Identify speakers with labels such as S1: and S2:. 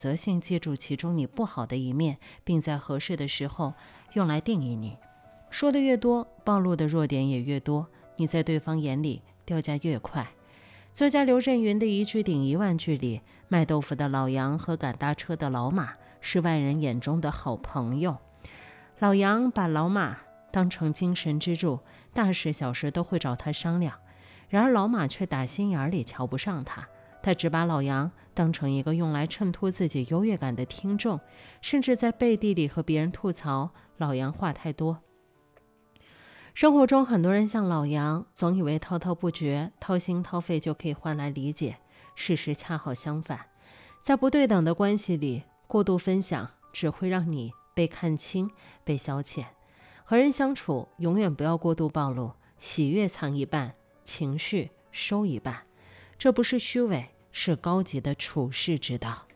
S1: 择性记住其中你不好的一面，并在合适的时候用来定义你。说的越多，暴露的弱点也越多，你在对方眼里掉价越快。作家刘震云的一句顶1万句里，卖豆腐的老杨和赶大车的老马是外人眼中的好朋友。老杨把老马当成精神支柱，大事小事都会找他商量，然而老马却打心眼里瞧不上他，他只把老杨当成一个用来衬托自己优越感的听众，甚至在背地里和别人吐槽老杨话太多。生活中很多人像老杨，总以为滔滔不绝、掏心掏肺就可以换来理解，事实恰好相反。在不对等的关系里，过度分享只会让你被看清、被消遣。和人相处，永远不要过度暴露，喜悦藏一半，情绪收一半。这不是虚伪，是高级的处世之道。